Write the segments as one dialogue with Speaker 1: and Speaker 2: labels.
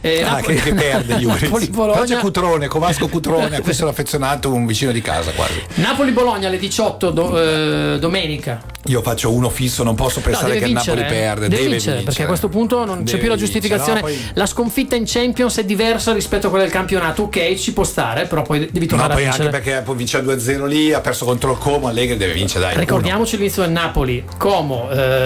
Speaker 1: che perde Juric.
Speaker 2: Napoli-Bologna.
Speaker 1: C'è Cutrone, Comasco Cutrone, a cui sono affezionato, un vicino di casa quasi.
Speaker 2: Napoli-Bologna alle 18 domenica.
Speaker 1: Io faccio uno fisso, non posso pensare che il Napoli perde, deve vincere,
Speaker 2: perché a questo punto non c'è più la giustificazione.
Speaker 1: No, poi...
Speaker 2: La sconfitta in Champions è diversa rispetto a quella del campionato, ok, ci può stare, però poi devi tornare a vincere.
Speaker 1: Anche perché poi vince 2-0 lì, ha perso contro il Como, Allegri deve vincere, dai.
Speaker 2: Ricordiamoci l'inizio del Napoli, Como,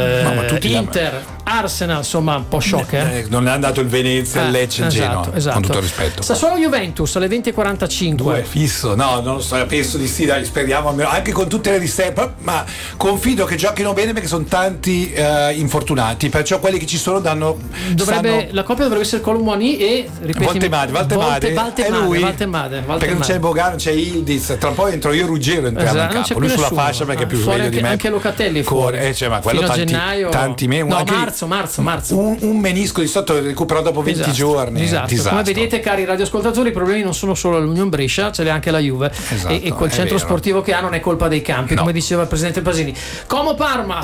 Speaker 2: Inter, Arsenal, insomma un po' shock.
Speaker 1: Non è andato il Venezia, il Lecce, il Genoa, con tutto il rispetto.
Speaker 2: Sassuolo-Juventus alle 20:45.
Speaker 1: Fisso, no, non lo so, penso di sì, dai, speriamo, anche con tutte le riserve, ma confido che giochino bene perché sono tanti infortunati, perciò quelli che ci sono danno.
Speaker 2: La coppia dovrebbe essere Colomoni e
Speaker 1: Valtemade, è lui, perché non c'è Bogano, non c'è Ildiz, tra poi entro io e Ruggero entriamo in campo, lui sulla fascia perché è più sveglio di me,
Speaker 2: anche Locatelli fuori,
Speaker 1: ma quello
Speaker 2: fino a gennaio,
Speaker 1: tanti mesi,
Speaker 2: marzo.
Speaker 1: Un menisco di sotto recuperò dopo 20 giorni.
Speaker 2: Disastro. Come vedete, cari radioascoltatori, i problemi non sono solo l'Union Brescia, ce l'è anche la Juve, e quel centro sportivo che ha non è colpa dei campi, come diceva il presidente Pasini. Como Parma,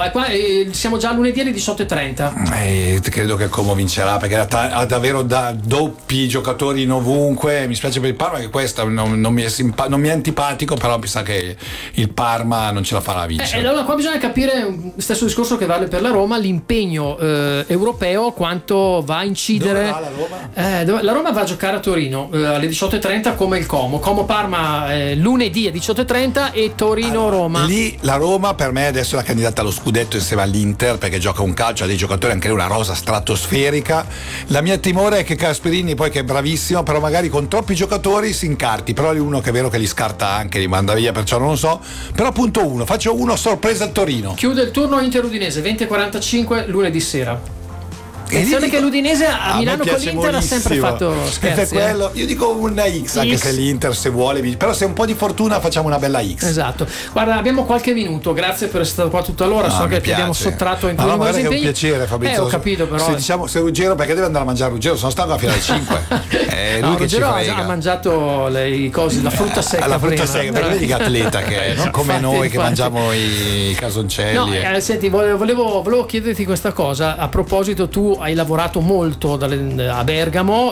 Speaker 2: siamo già lunedì alle 18:30.
Speaker 1: Credo che il Como vincerà perché ha davvero doppi giocatori in ovunque. Mi spiace per il Parma, che questa non mi è antipatico, però mi sa che il Parma non ce la farà vincere.
Speaker 2: Allora qua bisogna capire, stesso discorso che vale per la Roma, l'impegno europeo quanto va a incidere.
Speaker 1: Dove va la Roma?
Speaker 2: La Roma va a giocare a Torino alle 18:30 come il Como Parma lunedì alle 18:30 e Torino-Roma.
Speaker 1: Lì la Roma per me adesso è la candidata allo scudetto insieme all'Inter, perché gioca un calcio, ha dei giocatori, anche una rosa stratosferica. La mia timore è che Gasperini, poi che è bravissimo, però magari con troppi giocatori si incarti, però è uno che è vero che li scarta anche, li manda via, perciò non lo so, però faccio uno sorpresa al Torino.
Speaker 2: Chiude il turno Inter-Udinese 20:45 lunedì sera. Attenzione che l'Udinese a Milano con l'Inter ha sempre fatto scherzi.
Speaker 1: Io dico una X, anche se l'Inter se vuole, però se un po' di fortuna facciamo una bella X.
Speaker 2: Esatto. Guarda, abbiamo qualche minuto, grazie per essere stato qua tutta l'ora. So che ti abbiamo sottratto in
Speaker 1: quello che è un piacere, Fabrizio.
Speaker 2: Ho capito, però
Speaker 1: se Ruggero, perché deve andare a mangiare Ruggero, sono stanco fino alle 5.
Speaker 2: Ruggero ha mangiato le cose, la frutta secca.
Speaker 1: La frutta secca, perché vedi che atleta che è, non come noi che mangiamo i casoncelli.
Speaker 2: Senti, volevo chiederti questa cosa. A proposito, tu hai lavorato molto a Bergamo,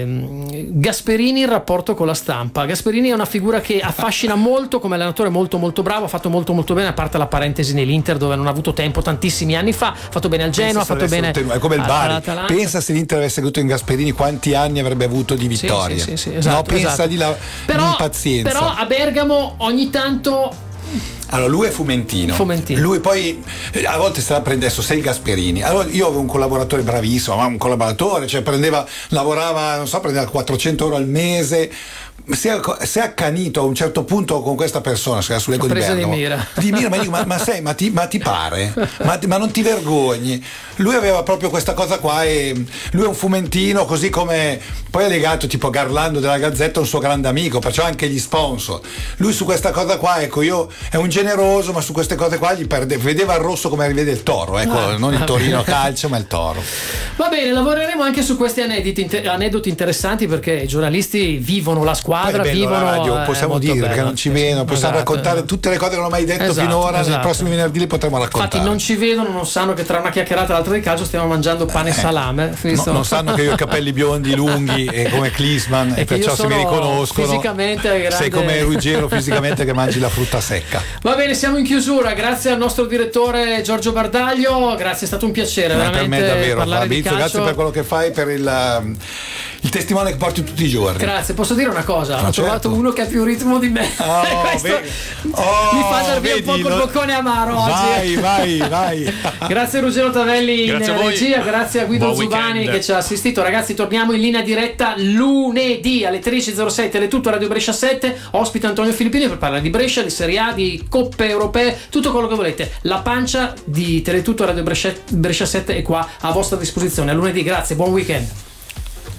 Speaker 2: Gasperini, il rapporto con la stampa. Gasperini è una figura che affascina molto come allenatore, molto molto bravo, ha fatto molto molto bene, a parte la parentesi nell'Inter dove non ha avuto tempo tantissimi anni fa, ha fatto bene al Genoa, ha fatto bene
Speaker 1: è come il Bari. Pensa se l'Inter avesse avuto in Gasperini quanti anni avrebbe avuto di vittorie.
Speaker 2: Sì, esatto,
Speaker 1: pensa l'impazienza.
Speaker 2: Però a Bergamo ogni tanto.
Speaker 1: Allora lui è fumentino. Lui poi a volte adesso sei Gasperini. Allora io avevo un collaboratore bravissimo, ma un collaboratore, cioè lavorava, non so, prendeva 400 euro al mese. Si è accanito a un certo punto con questa persona, si era sull'Ego di Bergamo. Di mira, ma dico, ma ti pare? Ma non ti vergogni? Lui aveva proprio questa cosa qua, e lui è un fumentino, così come poi è legato tipo a Garlando della Gazzetta, un suo grande amico, perciò anche gli sponsor. Lui su questa cosa qua, ecco, è un generoso, ma su queste cose qua vedeva il rosso come rivede il toro, ecco, non il Torino calcio, ma il toro.
Speaker 2: Va bene, lavoreremo anche su questi aneddoti interessanti, perché i giornalisti vivono la squadra, vivono
Speaker 1: la radio, possiamo dire, perché non ci vedono, possiamo raccontare tutte le cose che non ho mai detto finora. Nei prossimi venerdì li potremo raccontare.
Speaker 2: Infatti non ci vedono, non sanno che tra una chiacchierata e l'altra di calcio stiamo mangiando pane e salame.
Speaker 1: Non sanno che io ho i capelli biondi lunghi e come Klinsmann, e perciò se mi riconoscono
Speaker 2: fisicamente grande...
Speaker 1: sei come Ruggero fisicamente che mangi la frutta secca.
Speaker 2: Va bene, siamo in chiusura, grazie al nostro direttore Giorgio Bardaglio, grazie, è stato un piacere veramente
Speaker 1: per me davvero,
Speaker 2: parlare di calcio.
Speaker 1: Grazie per quello che fai, per il testimone che porti tutti i giorni.
Speaker 2: Grazie. Posso dire una cosa? Ho trovato uno che ha più ritmo di me. Questo mi fa dar via un po' col boccone amaro oggi.
Speaker 1: Vai.
Speaker 2: Grazie Ruggero Tavelli in regia, grazie a Guido Zubani che ci ha assistito. Ragazzi, torniamo in linea diretta lunedì alle 13.06, Teletutto Radio Brescia 7. Ospita Antonio Filippini per parlare di Brescia, di Serie A, di coppe europee, tutto quello che volete. La pancia di Teletutto Radio Brescia 7 è qua a vostra disposizione. A lunedì, grazie, buon weekend.